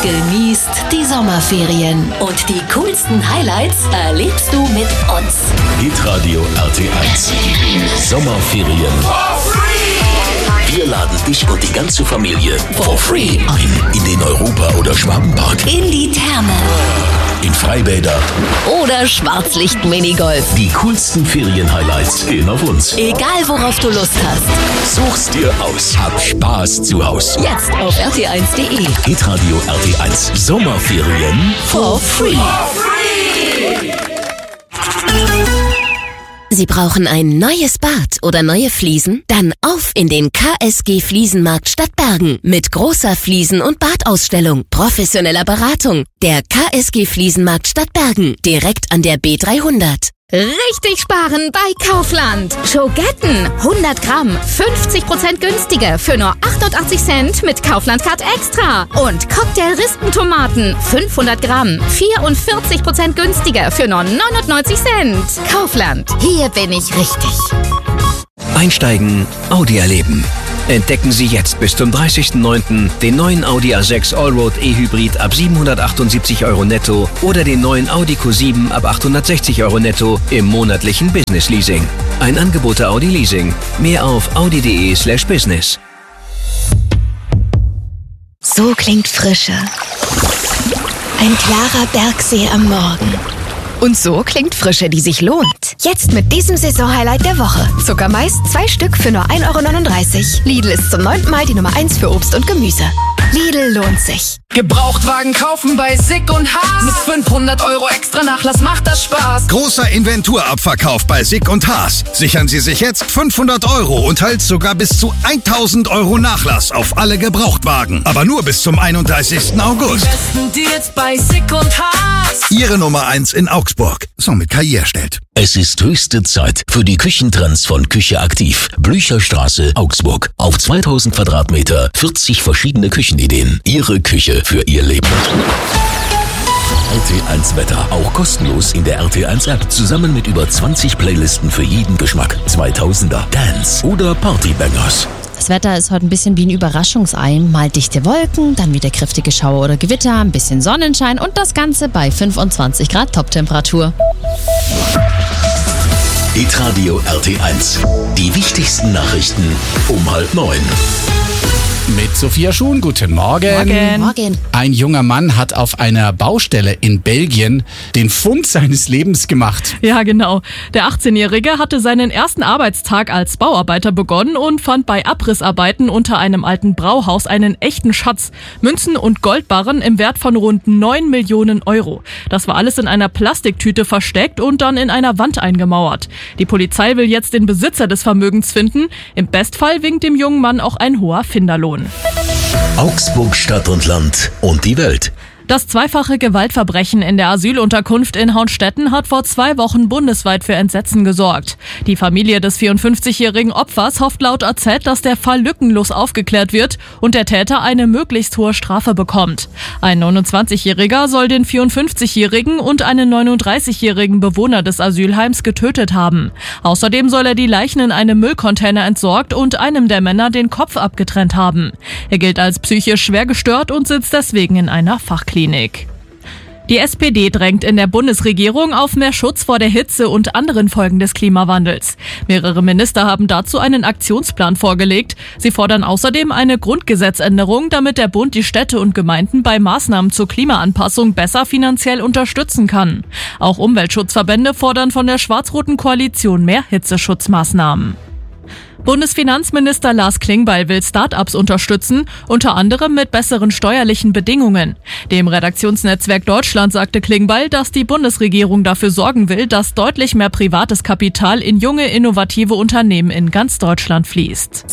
genießt die Sommerferien. Und die coolsten Highlights erlebst du mit uns. Hitradio RT1. Sommerferien. Wir laden dich und die ganze Familie for free ein in den Europa- oder Schwabenpark, In die Therme. in Freibäder. Oder Schwarzlicht-Minigolf. Die coolsten Ferien-Highlights gehen auf uns. Egal worauf du Lust hast. Such's dir aus. Hab Spaß zu Haus. Jetzt auf rt1.de. Hitradio RT1. Sommerferien For free. Sie brauchen ein neues Bad oder neue Fliesen? Dann auf in den KSG Fliesenmarkt Stadtbergen mit großer Fliesen- und Badausstellung, professioneller Beratung. Der KSG Fliesenmarkt Stadtbergen, direkt an der B300. Richtig sparen bei Kaufland. Schogetten 100 Gramm, 50% günstiger für nur 88 Cent mit Kaufland Card Extra. Und Cocktail-Rispentomaten 500 Gramm, 44% günstiger für nur 99 Cent. Kaufland, hier bin ich richtig. Einsteigen, Audi erleben. Entdecken Sie jetzt bis zum 30.09. den neuen Audi A6 Allroad E-Hybrid ab 778 € netto oder den neuen Audi Q7 ab 860 € netto im monatlichen Business Leasing. Ein Angebot der Audi Leasing. Mehr auf audi.de/business. So klingt Frische. Ein klarer Bergsee am Morgen. Und so klingt Frische, die sich lohnt. Jetzt mit diesem Saisonhighlight der Woche. Zuckermais 2 Stück für nur 1,39 €. Lidl ist zum 9. Mal die Nummer 1 für Obst und Gemüse. Lidl lohnt sich. Gebrauchtwagen kaufen bei Sick und Haas. Mit 500 € extra Nachlass macht das Spaß. Großer Inventurabverkauf bei Sick und Haas. Sichern Sie sich jetzt 500 € und halt sogar bis zu 1000 € Nachlass auf alle Gebrauchtwagen. Aber nur bis zum 31. August. Besten Deals bei Sick und Haas. Ihre Nummer 1 in Augsburg. So mit KI erstellt. Es ist höchste Zeit für die Küchentrends von Küche Aktiv. Blücherstraße, Augsburg. Auf 2000 Quadratmeter, 40 verschiedene Küchenideen. Ihre Küche für Ihr Leben. RT1 Wetter. Auch kostenlos in der RT1 App. Zusammen mit über 20 Playlisten für jeden Geschmack. 2000er, Dance oder Partybangers. Das Wetter ist heute ein bisschen wie ein Überraschungsei. Mal dichte Wolken, dann wieder kräftige Schauer oder Gewitter, ein bisschen Sonnenschein und das Ganze bei 25 Grad Toptemperatur. Hitradio RT1. Die wichtigsten Nachrichten um 8:30. Mit Sophia Schuhn, guten Morgen. Morgen. Ein junger Mann hat auf einer Baustelle in Belgien den Fund seines Lebens gemacht. Ja, genau. Der 18-Jährige hatte seinen ersten Arbeitstag als Bauarbeiter begonnen und fand bei Abrissarbeiten unter einem alten Brauhaus einen echten Schatz. Münzen und Goldbarren im Wert von rund 9 Millionen €. Das war alles in einer Plastiktüte versteckt und dann in einer Wand eingemauert. Die Polizei will jetzt den Besitzer des Vermögens finden. Im Bestfall winkt dem jungen Mann auch ein hoher Finderlohn. Augsburg, Stadt und Land und die Welt. Das zweifache Gewaltverbrechen in der Asylunterkunft in Hauenstetten hat vor 2 Wochen bundesweit für Entsetzen gesorgt. Die Familie des 54-jährigen Opfers hofft laut AZ, dass der Fall lückenlos aufgeklärt wird und der Täter eine möglichst hohe Strafe bekommt. Ein 29-Jähriger soll den 54-jährigen und einen 39-jährigen Bewohner des Asylheims getötet haben. Außerdem soll er die Leichen in einem Müllcontainer entsorgt und einem der Männer den Kopf abgetrennt haben. Er gilt als psychisch schwer gestört und sitzt deswegen in einer Fachklinik. Die SPD drängt in der Bundesregierung auf mehr Schutz vor der Hitze und anderen Folgen des Klimawandels. Mehrere Minister haben dazu einen Aktionsplan vorgelegt. Sie fordern außerdem eine Grundgesetzänderung, damit der Bund die Städte und Gemeinden bei Maßnahmen zur Klimaanpassung besser finanziell unterstützen kann. Auch Umweltschutzverbände fordern von der schwarz-roten Koalition mehr Hitzeschutzmaßnahmen. Bundesfinanzminister Lars Klingbeil will Start-ups unterstützen, unter anderem mit besseren steuerlichen Bedingungen. Dem Redaktionsnetzwerk Deutschland sagte Klingbeil, dass die Bundesregierung dafür sorgen will, dass deutlich mehr privates Kapital in junge, innovative Unternehmen in ganz Deutschland fließt.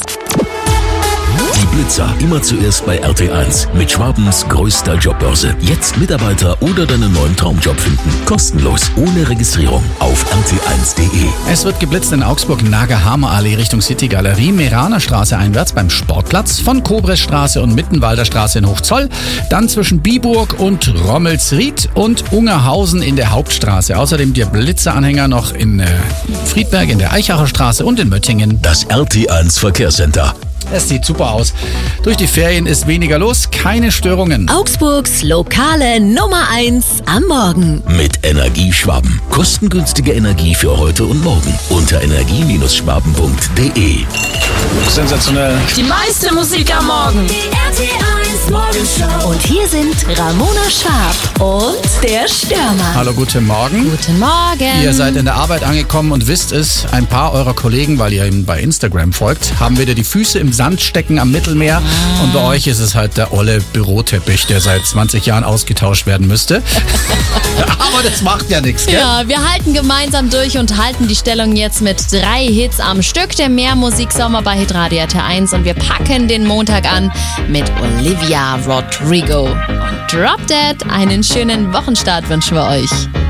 Die Blitzer, immer zuerst bei RT1 mit Schwabens größter Jobbörse. Jetzt Mitarbeiter oder deinen neuen Traumjob finden. Kostenlos, ohne Registrierung auf rt1.de. Es wird geblitzt in Augsburg, Nagerhamer Allee Richtung City Galerie, Meraner Straße einwärts beim Sportplatz, von Kobresstraße und Mittenwalder Straße in Hochzoll, dann zwischen Biburg und Rommelsried und Ungerhausen in der Hauptstraße. Außerdem der Blitzeranhänger noch in Friedberg in der Eichacher Straße und in Möttingen. Das RT1 Verkehrscenter. Es sieht super aus. Durch die Ferien ist weniger los, keine Störungen. Augsburgs lokale Nummer 1 am Morgen. Mit Energieschwaben. Kostengünstige Energie für heute und morgen. Unter energie-schwaben.de. Sensationell. Die meiste Musik am Morgen. Die RT1 Morgenshow. Und hier sind Ramona Schwab und der Stürmer. Hallo, guten Morgen. Guten Morgen. Ihr seid in der Arbeit angekommen und wisst es, ein paar eurer Kollegen, weil ihr ihm bei Instagram folgt, haben wieder die Füße im Sand stecken am Mittelmeer. Und bei euch ist es halt der olle Büroteppich, der seit 20 Jahren ausgetauscht werden müsste. Aber das macht ja nichts, gell? Ja, wir halten gemeinsam durch und halten die Stellung jetzt mit 3 Hits am Stück. Der Mehrmusiksommer bei Hitradio RT1 und wir packen den Montag an mit Olivia Rodrigo. Und Drop Dead, einen schönen Wochenstart wünschen wir euch.